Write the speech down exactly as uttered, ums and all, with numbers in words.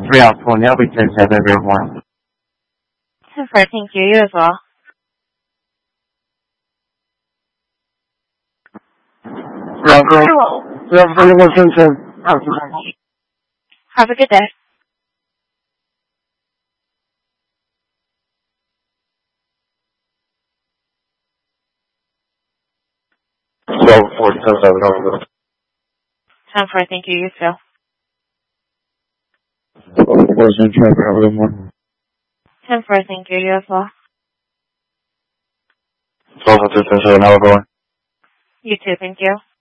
three out twenty. I'll be ten seven everyone. ten four, thank you. You as well. three out twenty. three out twenty-one, ten seven. Have a good day. twelve four, ten seven. ten four, thank you. You too. Where's in traffic over the morning? ten four, thank you. You as well. twelve four, ten seven, how are we going? You too, thank you.